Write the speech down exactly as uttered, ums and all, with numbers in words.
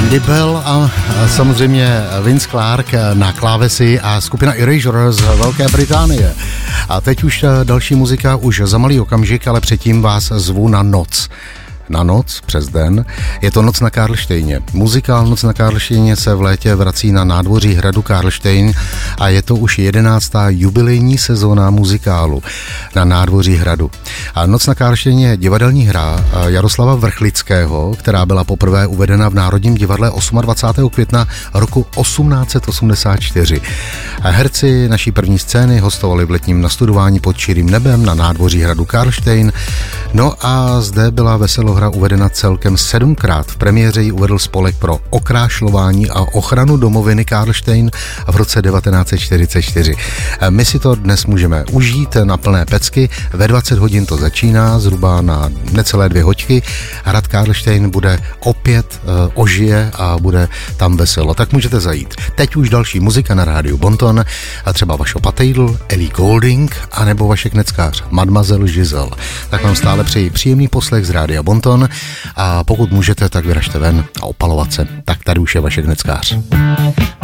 Andy Bell a samozřejmě Vince Clarke na klávesi a skupina Erasure z Velké Británie. A teď už další muzika, už za malý okamžik, ale předtím vás zvu na noc. Na noc, přes den. Je to Noc na Karlštejně. Muzikál Noc na Karlštejně se v létě vrací na nádvoří hradu Karlštejn a je to už jedenáctá jubilejní sezóna muzikálu na nádvoří hradu. A Noc na Karlštejně je divadelní hra Jaroslava Vrchlického, která byla poprvé uvedena v Národním divadle dvacátého osmého května roku osmnáct set osmdesát čtyři. A herci naší první scény hostovali v letním nastudování pod čirým nebem na nádvoří hradu Karlštejn. No a zde byla veselohra uvedena celkem sedmkrát. V premiéře ji uvedl Spolek pro okrášlování a ochranu domoviny Karlštejn v roce devatenáct set čtyřicet čtyři. My si to dnes můžeme užít na plné pecky. Ve dvacet hodin to začíná, zhruba na necelé dvě hoďky. Hrad Karlštejn bude opět uh, ožije a bude tam veselo. Tak můžete zajít. Teď už další muzika na rádiu Bonton a třeba Vašo Patejdl, Ellie Goulding a nebo Vašek Neckář, Mademoiselle Giselle. Tak vám stále přeji příjemný poslech z rádia Bonton a pokud můžete, tak vyražte ven a opalovat se. Tak tady už je Vašek Neckář.